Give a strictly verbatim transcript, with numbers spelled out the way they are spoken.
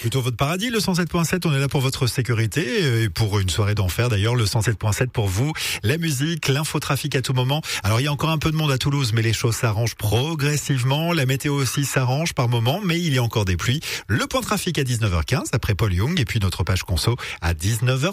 plutôt votre paradis, le cent sept point sept. On est là pour votre sécurité et pour une soirée d'enfer d'ailleurs, le cent sept point sept pour vous. La musique, l'infotrafic à tout moment. Alors il y a encore un peu de monde à Toulouse, mais les choses s'arrangent progressivement. La météo aussi s'arrange par moment, mais il y a encore des pluies. Le point trafic à dix-neuf heures quinze après Paul Young et puis notre page conso à dix-neuf heures.